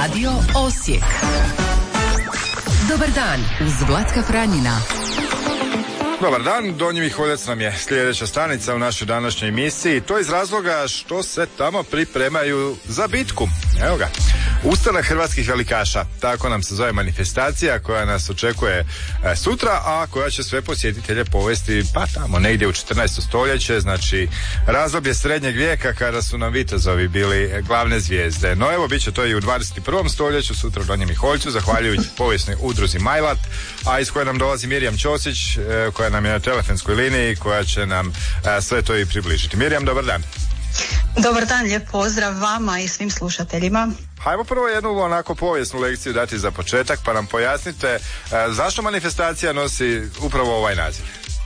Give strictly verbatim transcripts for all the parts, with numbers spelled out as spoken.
Radio Osijek. Dobar dan uz Vlatka Franjina. Dobar dan, Donji Miholjac nam je sljedeća stanica u našoj današnjoj emisiji. To iz razloga što se tamo pripremaju za bitku. Evo ga, Ustanak hrvatskih velikaša, tako nam se zove manifestacija koja nas očekuje e, sutra, a koja će sve posjetitelje povesti pa tamo negdje u četrnaesto stoljeće, znači razdoblje srednjeg vijeka kada su nam vitezovi bili glavne zvijezde. No evo, bit će to i u dvadeset prvom stoljeću, sutra u Donjem Miholjcu, zahvaljujući povijesnoj udruzi Majlat, a iz koje nam dolazi Mirjam Ćosić, e, koja nam je na telefonskoj liniji, koja će nam e, sve to i približiti. Mirjam, dobar dan. Dobar dan, lijep pozdrav vama i svim slušateljima. Hajmo prvo jednu onako povijesnu lekciju dati za početak, pa nam pojasnite e, zašto manifestacija nosi upravo ovaj naziv.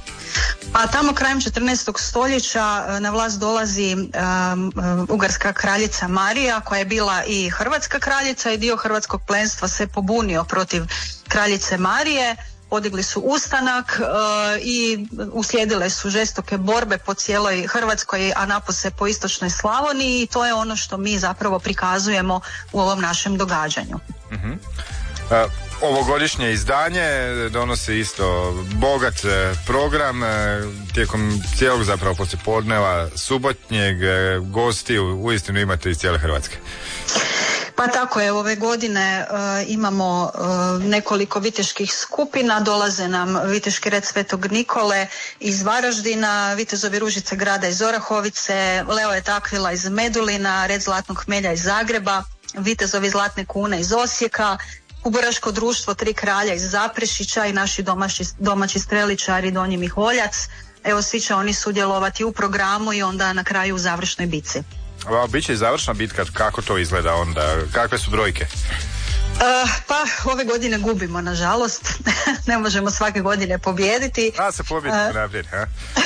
A tamo krajem četrnaestog stoljeća na vlast dolazi um, um, ugarska kraljica Marija, koja je bila i hrvatska kraljica, i dio hrvatskog plemstva se pobunio protiv kraljice Marije. Podigli su ustanak uh, i uslijedile su žestoke borbe po cijeloj Hrvatskoj, a napose po istočnoj Slavoniji, i to je ono što mi zapravo prikazujemo u ovom našem događanju. Uh-huh. Uh, ovogodišnje izdanje donosi isto bogat program, tijekom cijelog zapravo poslijepodneva subotnjeg gosti uistinu imate iz cijele Hrvatske. Pa tako je, ove godine uh, imamo uh, nekoliko viteških skupina, dolaze nam viteški red Svetog Nikole iz Varaždina, vitezovi Ružice grada iz Orahovice, Leo et Aquila iz Medulina, red Zlatnog hmelja iz Zagreba, vitezovi Zlatne kune iz Osijeka, Kuburaško društvo Tri kralja iz Zaprešića i naši domaći, domaći streličari Donji Miholjac. Evo, svi će oni sudjelovati u programu i onda na kraju u završnoj bitci. Ovo, biće i završna bitka, kako to izgleda onda, kakve su brojke? Uh, pa ove godine gubimo, nažalost. Ne možemo svake godine pobijediti. A se pobjediti uh, naprijed, ha?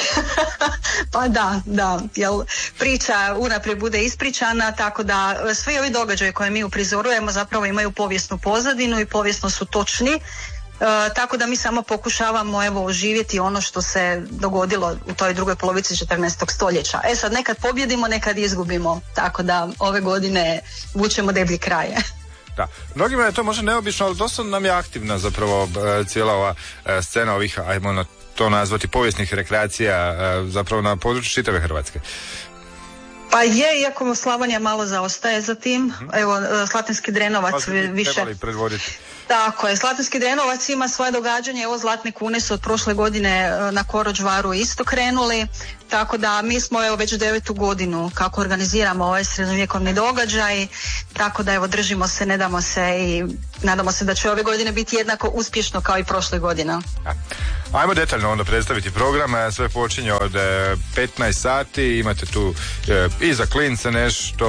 Pa da, da, jel priča unaprijed bude ispričana, tako da svi ovi događaji koje mi uprizorujemo zapravo imaju povijesnu pozadinu i povijesno su točni. Uh, tako da mi samo pokušavamo evo oživjeti ono što se dogodilo u toj drugoj polovici četrnaestog stoljeća. E sad, nekad pobjedimo, nekad izgubimo, tako da ove godine vučemo deblji kraj. Da, mnogima je to možda neobično, ali dosta nam je aktivna zapravo cijela ova scena ovih, ajmo to nazvati, povijesnih rekreacija zapravo na području čitave Hrvatske. Pa je, iako Slavonija malo zaostaje za tim. Evo, Slatinski Drenovac pa više... trebali predvoditi. Tako je, Slatinski Drenovac ima svoje događanje, evo Zlatne kune su od prošle godine na Korođvaru isto krenuli, tako da mi smo evo već devetu godinu kako organiziramo ovaj srednjovjekovni događaj, tako da evo držimo se, ne damo se i nadamo se da će ove godine biti jednako uspješno kao i prošle godine. Ajmo detaljno onda predstaviti program, sve počinje od petnaest sati, imate tu i za klince nešto,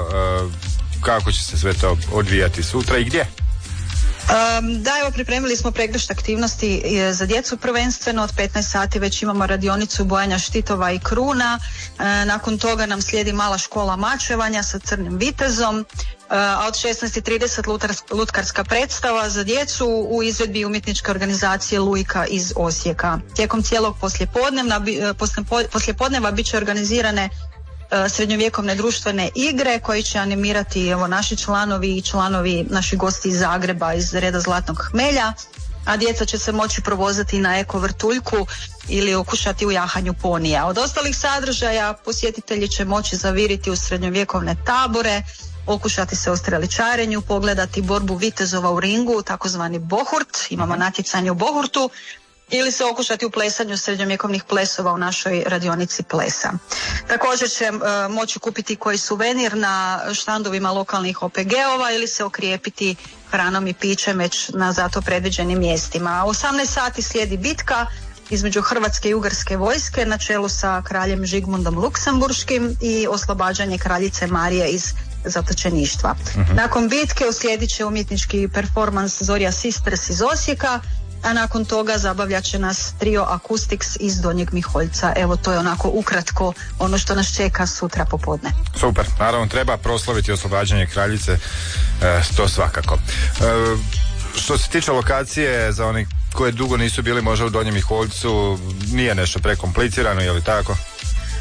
kako će se sve to odvijati sutra i gdje? Um, da, evo pripremili smo pregršt aktivnosti za djecu prvenstveno. Od petnaest sati već imamo radionicu bojanja štitova i kruna, e, nakon toga nam slijedi mala škola mačevanja sa crnim vitezom, e, a od šesnaest i trideset lutkarska predstava za djecu u izvedbi umjetničke organizacije Lujka iz Osijeka. Tijekom cijelog poslijepodneva, poslijepodneva bit će organizirane srednjovjekovne društvene igre koji će animirati evo naši članovi i članovi naši gosti iz Zagreba iz reda Zlatnog hmelja, a djeca će se moći provozati na eko vrtuljku ili okušati u jahanju ponija. Od ostalih sadržaja posjetitelji će moći zaviriti u srednjovjekovne tabore, okušati se u streličarenju, pogledati borbu vitezova u ringu, takozvani bohurt, imamo natjecanje u bohurtu, ili se okušati u plesanju srednjovjekovnih plesova u našoj radionici plesa. Također će e, moći kupiti koji suvenir na štandovima lokalnih O P G-ova ili se okrijepiti hranom i pićem već na zato predviđenim mjestima. U osamnaest sati slijedi bitka između Hrvatske i Ugarske vojske na čelu sa kraljem Žigmundom Luksemburškim i oslobađanje kraljice Marije iz zatočeništva. Uh-huh. Nakon bitke uslijedit će umjetnički performans Zorja Sisters iz Osijeka, a nakon toga zabavljat će nas trio Acoustics iz Donjeg Miholjca. Evo, to je onako ukratko ono što nas čeka sutra popodne. Super, naravno treba proslaviti oslobađanje kraljice, e, to svakako. E, što se tiče lokacije, za onih koje dugo nisu bili možda u Donjem Miholjcu, nije nešto prekomplicirano, je li tako?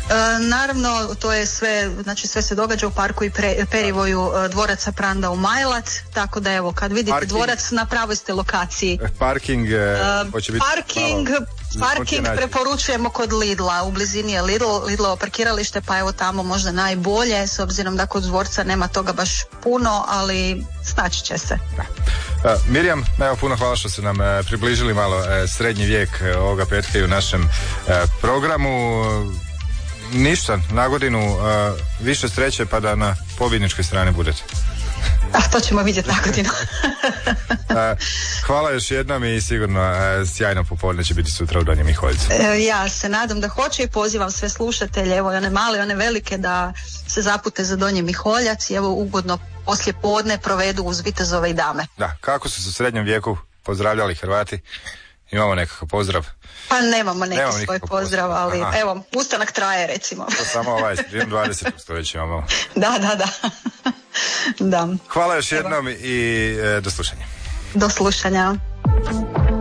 naravno, to je sve, znači sve se događa u parku i pre, perivoju e, dvoraca Pranda u Majlat, tako da evo, kad vidite parking, dvorac na pravoj ste lokaciji. Parking, e, hoće biti parking, malo, parking preporučujemo kod Lidla, u blizini je Lidl, Lidlovo parkiralište, pa evo tamo možda najbolje, s obzirom da kod dvorca nema toga baš puno, ali snaći će se. Da. Uh, Mirjam, evo puno hvala što ste nam uh, približili malo uh, srednji vijek uh, ovoga petka i u našem uh, programu. Ništa, na godinu uh, više sreće pa da na pobjedničkoj strani budete. A to ćemo vidjeti na godinu. uh, hvala još jednom i sigurno uh, sjajno popodne će biti sutra u Donjem Miholjcu. Uh, ja se nadam da hoće i pozivam sve slušatelje, evo one male i one velike, da se zapute za Donji Miholjac i evo ugodno poslije podne provedu uz vitezove i dame. Da, kako su se u srednjem vijeku pozdravljali Hrvati? Imamo nekakav pozdrav? Pa nemamo neki nemamo svoj pozdrav, ali aha, evo, ustanak traje recimo. To samo ovaj, dvadesetog stoljeća imamo. Da, da, da. Da. Hvala još jednom evo. I e, do slušanja. Do slušanja.